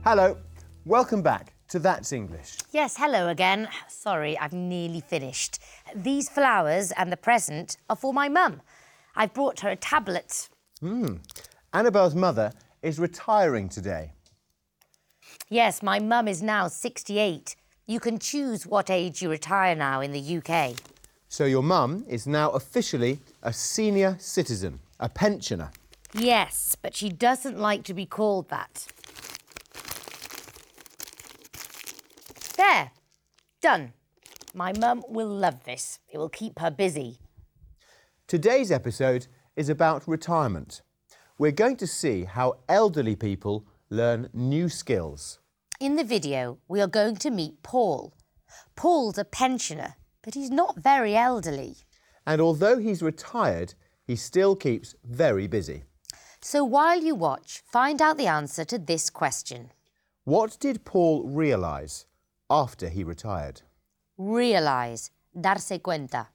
Hello, welcome back to That's English. Yes, hello again. Sorry, I've nearly finished. These flowers and the present are for my mum. I've brought her a tablet. Annabelle's mother is retiring today. Yes, my mum is now 68. You can choose what age you retire now in the UK. So your mum is now officially a senior citizen, a pensioner. Yes, but she doesn't like to be called that. There, done. My mum will love this. It will keep her busy. Today's episode is about retirement. We're going to see how elderly people learn new skills. In the video, we are going to meet Paul. Paul's a pensioner, but he's not very elderly. And although he's retired, he still keeps very busy. So while you watch, find out the answer to this question. What did Paul realise after he retired? Realise, darse cuenta.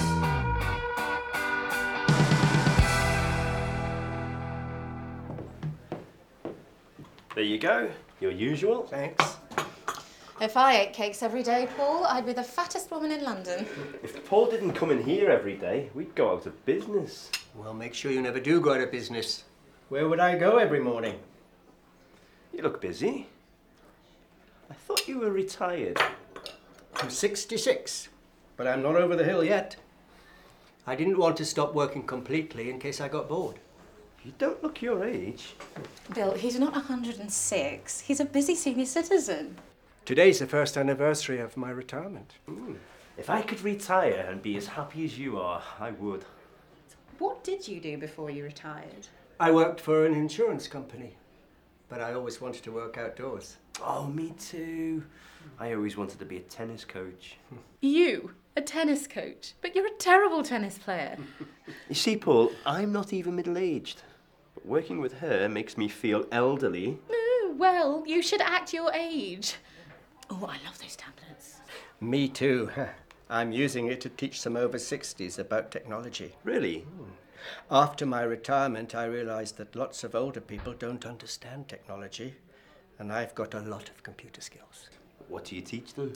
There you go, your usual. Thanks. If I ate cakes every day, Paul, I'd be the fattest woman in London. If Paul didn't come in here every day, we'd go out of business. Well, make sure you never do go out of business. Where would I go every morning? You look busy. I thought you were retired. I'm 66, but I'm not over the hill yet. I didn't want to stop working completely in case I got bored. You don't look your age. Bill, he's not 106. He's a busy senior citizen. Today's the first anniversary of my retirement. If I could retire and be as happy as you are, I would. What did you do before you retired? I worked for an insurance company, but I always wanted to work outdoors. Oh, me too. I always wanted to be a tennis coach. You? A tennis coach? But you're a terrible tennis player. You see, Paul, I'm not even middle-aged. But working with her makes me feel elderly. Oh, well, you should act your age. Oh, I love those tablets. Me too. I'm using it to teach some over 60s about technology. Really? After my retirement, I realised that lots of older people don't understand technology, and I've got a lot of computer skills. What do you teach them?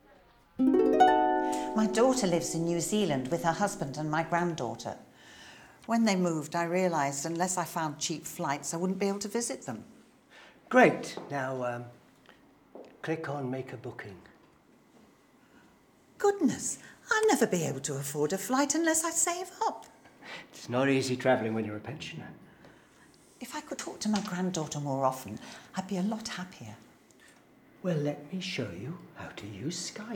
My daughter lives in New Zealand with her husband and my granddaughter. When they moved, I realised unless I found cheap flights, I wouldn't be able to visit them. Great. Now, click on Make a Booking. Goodness, I'll never be able to afford a flight unless I save up. It's not easy travelling when you're a pensioner. If I could talk to my granddaughter more often, I'd be a lot happier. Well, let me show you how to use Skype.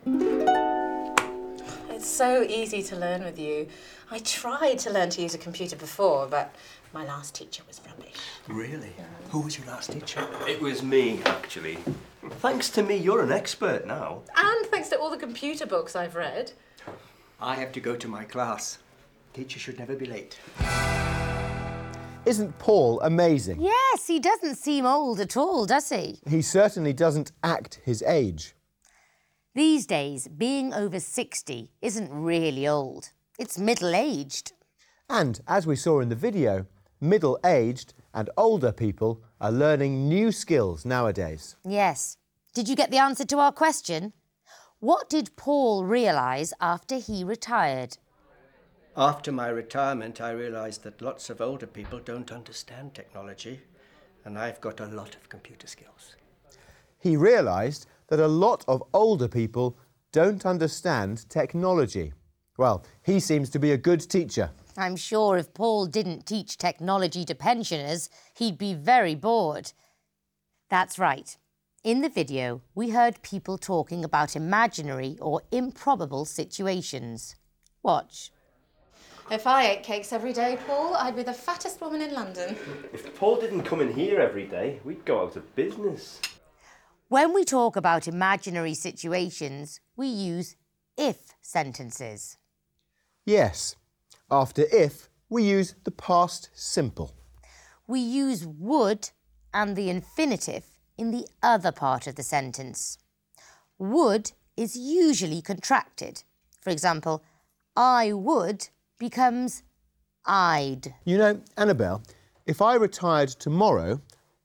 It's so easy to learn with you. I tried to learn to use a computer before, but my last teacher was rubbish. Really? Who was your last teacher? It was me, actually. Thanks to me, you're an expert now. And thanks to all the computer books I've read. I have to go to my class. Teacher should never be late. Isn't Paul amazing? Yes, he doesn't seem old at all, does he? He certainly doesn't act his age. These days, being over 60 isn't really old. It's middle-aged. And as we saw in the video, middle-aged and older people are learning new skills nowadays. Yes. Did you get the answer to our question? What did Paul realise after he retired? After my retirement, I realised that lots of older people don't understand technology, and I've got a lot of computer skills. He realised that a lot of older people don't understand technology. Well, he seems to be a good teacher. I'm sure if Paul didn't teach technology to pensioners, he'd be very bored. That's right. In the video, we heard people talking about imaginary or improbable situations. Watch. If I ate cakes every day, Paul, I'd be the fattest woman in London. If Paul didn't come in here every day, we'd go out of business. When we talk about imaginary situations, we use if sentences. Yes. After if, we use the past simple. We use would and the infinitive in the other part of the sentence. Would is usually contracted. For example, I would becomes I'd. You know, Annabelle, if I retired tomorrow,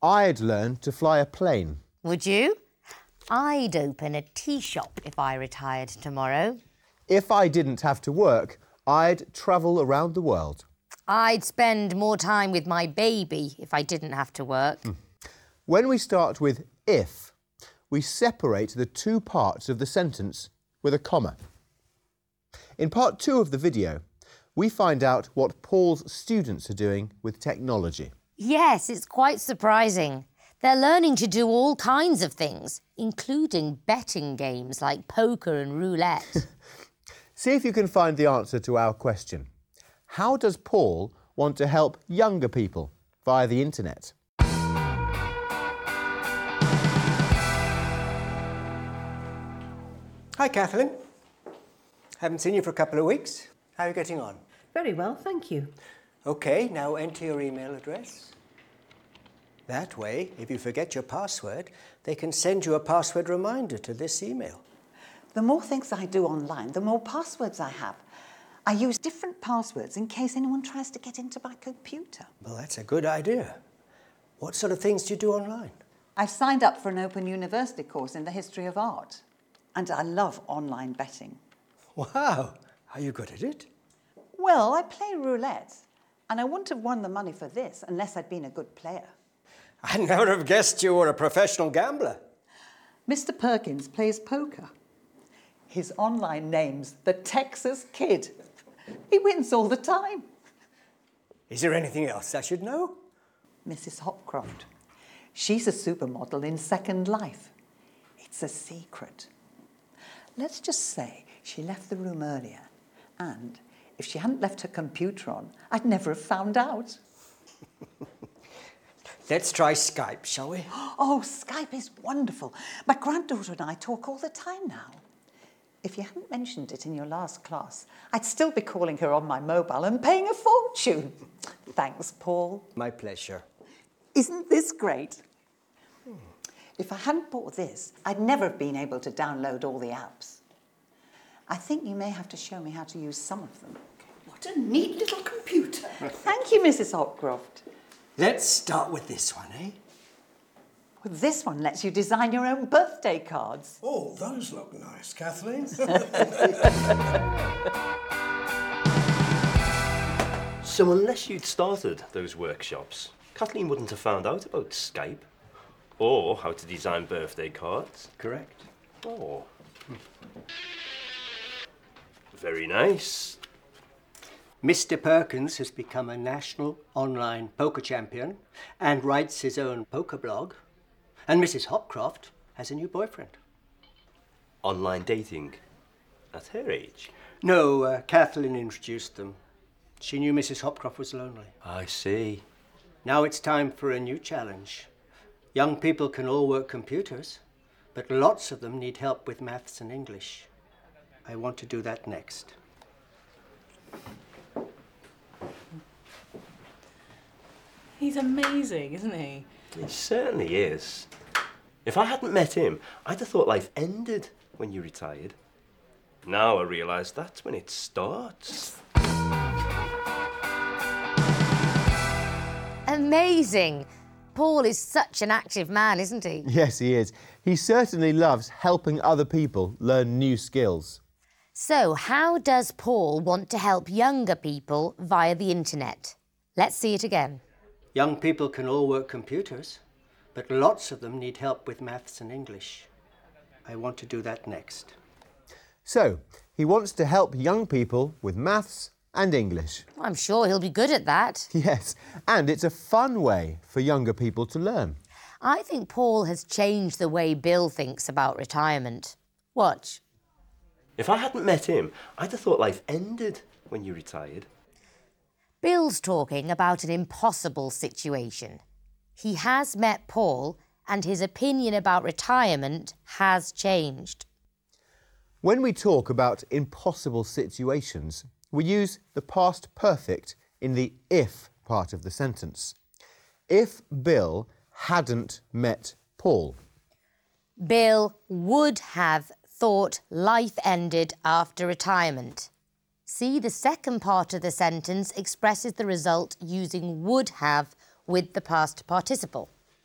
I'd learn to fly a plane. Would you? I'd open a tea shop if I retired tomorrow. If I didn't have to work, I'd travel around the world. I'd spend more time with my baby if I didn't have to work. When we start with if, we separate the two parts of the sentence with a comma. In part 2 of the video, we find out what Paul's students are doing with technology. Yes, it's quite surprising. They're learning to do all kinds of things, including betting games like poker and roulette. See if you can find the answer to our question. How does Paul want to help younger people via the internet? Hi, Kathleen. Haven't seen you for a couple of weeks. How are you getting on? Very well, thank you. OK, now enter your email address. That way, if you forget your password, they can send you a password reminder to this email. The more things I do online, the more passwords I have. I use different passwords in case anyone tries to get into my computer. Well, that's a good idea. What sort of things do you do online? I've signed up for an Open University course in the history of art. And I love online betting. Wow, are you good at it? Well, I play roulette, and I wouldn't have won the money for this unless I'd been a good player. I never have guessed you were a professional gambler. Mr. Perkins plays poker. His online name's the Texas Kid. He wins all the time. Is there anything else I should know? Mrs. Hopcroft. She's a supermodel in Second Life. It's a secret. Let's just say she left the room earlier, and if she hadn't left her computer on, I'd never have found out. Let's try Skype, shall we? Oh, Skype is wonderful. My granddaughter and I talk all the time now. If you hadn't mentioned it in your last class, I'd still be calling her on my mobile and paying a fortune. Thanks, Paul. My pleasure. Isn't this great? If I hadn't bought this, I'd never have been able to download all the apps. I think you may have to show me how to use some of them. What a neat little computer. Thank you, Mrs. Hopcroft. Let's start with this one, eh? Well, this one lets you design your own birthday cards. Oh, those look nice, Kathleen. So unless you'd started those workshops, Kathleen wouldn't have found out about Skype or how to design birthday cards. Correct. Oh. Very nice. Mr. Perkins has become a national online poker champion and writes his own poker blog. And Mrs. Hopcroft has a new boyfriend. Online dating at her age. No, Kathleen introduced them. She knew Mrs. Hopcroft was lonely. I see. Now it's time for a new challenge. Young people can all work computers, but lots of them need help with maths and English. I want to do that next. He's amazing, isn't he? He certainly is. If I hadn't met him, I'd have thought life ended when you retired. Now I realise that's when it starts. Amazing. Paul is such an active man, isn't he? Yes, he is. He certainly loves helping other people learn new skills. So, how does Paul want to help younger people via the internet? Let's see it again. Young people can all work computers, but lots of them need help with maths and English. I want to do that next. So, he wants to help young people with maths and English. I'm sure he'll be good at that. Yes, and it's a fun way for younger people to learn. I think Paul has changed the way Bill thinks about retirement. Watch. If I hadn't met him, I'd have thought life ended when you retired. Bill's talking about an impossible situation. He has met Paul and his opinion about retirement has changed. When we talk about impossible situations, we use the past perfect in the if part of the sentence. If Bill hadn't met Paul. Bill would have thought life ended after retirement. See, the second part of the sentence expresses the result using would have with the past participle.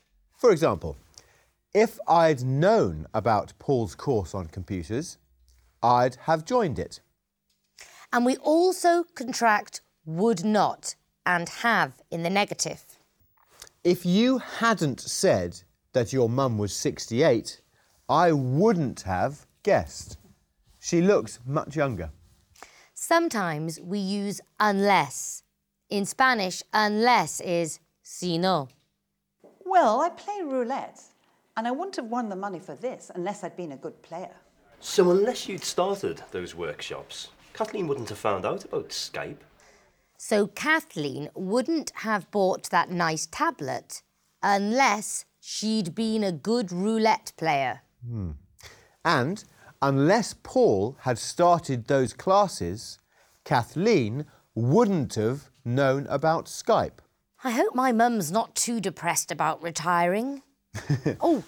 For example, if I'd known about Paul's course on computers, I'd have joined it. And we also contract would not and have in the negative. If you hadn't said that your mum was 68, I wouldn't have guessed. She looks much younger. Sometimes we use unless. In Spanish, unless is si no. Well, I play roulette, and I wouldn't have won the money for this unless I'd been a good player. So unless you'd started those workshops, Kathleen wouldn't have found out about Skype. So Kathleen wouldn't have bought that nice tablet unless she'd been a good roulette player. And unless Paul had started those classes, Kathleen wouldn't have known about Skype. I hope my mum's not too depressed about retiring. Oh,